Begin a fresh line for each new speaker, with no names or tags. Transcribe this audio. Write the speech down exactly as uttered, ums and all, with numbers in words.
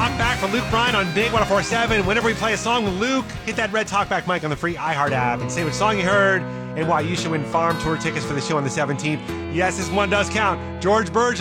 Talkback from Luke Bryan on Big one oh four point seven. Whenever we play a song with Luke, hit that red Talkback mic on the free iHeart app and say what song you heard and why you should win farm tour tickets for the show on the seventeenth. Yes, this one does count. George Burge